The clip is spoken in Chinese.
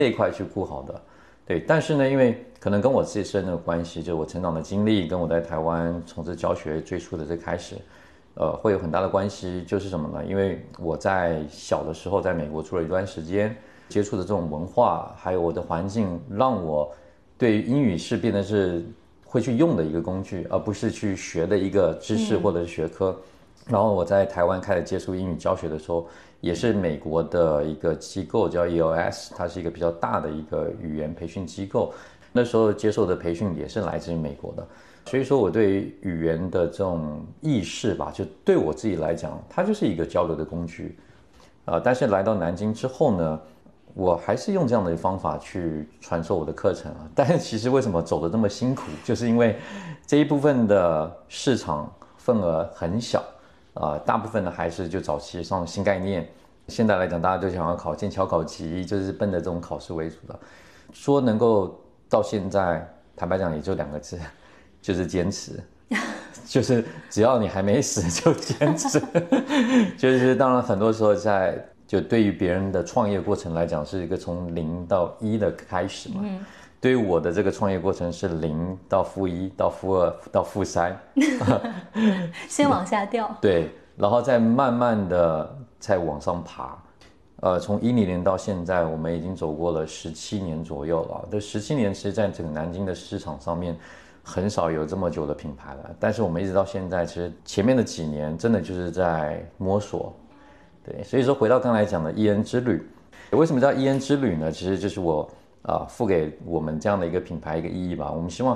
这一块去顾好的。对，但是呢，因为可能跟我自身的关系，就我成长的经历，跟我在台湾从事教学最初的这开始，会有很大的关系。就是什么呢？因为我在小的时候在美国住了一段时间，接触的这种文化，还有我的环境，让我对于英语是变得是会去用的一个工具，而不是去学的一个知识或者是学科。然后我在台湾开始接触英语教学的时候，也是美国的一个机构叫 ELS， 它是一个比较大的一个语言培训机构。那时候接受的培训也是来自于美国的，所以说我对于语言的这种意识吧，就对我自己来讲，它就是一个交流的工具。但是来到南京之后呢，我还是用这样的方法去传授我的课程啊。但是其实为什么走得这么辛苦，就是因为这一部分的市场份额很小。大部分呢还是就早期上新概念，现在来讲大家都想要考剑桥考级，就是奔着这种考试为主的。说能够到现在，坦白讲也就2个字，就是坚持。就是只要你还没死就坚持。就是当然很多时候就对于别人的创业过程来讲是一个从0到1的开始嘛。对于我的这个创业过程是0到-1到-2到-3。 先往下掉。 对，然后再慢慢的再往上爬。从10年到现在，我们已经走过了17年左右了。这17年其实在整个南京的市场上面，很少有这么久的品牌了。但是我们一直到现在，其实前面的几年真的就是在摸索。对，所以说回到刚才讲的伊恩之旅，为什么叫伊恩之旅呢？其实就是我付给我们这样的一个品牌一个意义吧。我们希望